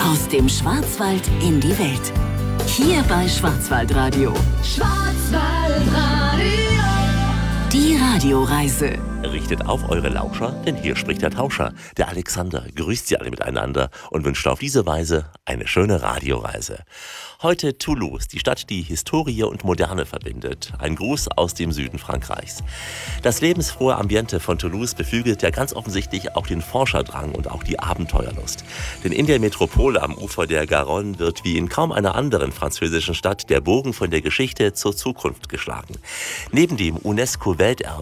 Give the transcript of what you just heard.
Aus dem Schwarzwald in die Welt. Hier bei Schwarzwaldradio. Schwarzwaldradio. Die Radioreise. Richtet auf eure Lauscher, denn hier spricht der Tauscher, der Alexander, grüßt sie alle miteinander und wünscht auf diese Weise eine schöne Radioreise. Heute Toulouse, die Stadt, die Historie und Moderne verbindet. Ein Gruß aus dem Süden Frankreichs. Das lebensfrohe Ambiente von Toulouse beflügelt ja ganz offensichtlich auch den Forscherdrang und auch die Abenteuerlust. Denn in der Metropole am Ufer der Garonne wird wie in kaum einer anderen französischen Stadt der Bogen von der Geschichte zur Zukunft geschlagen. Neben dem UNESCO-Welterbe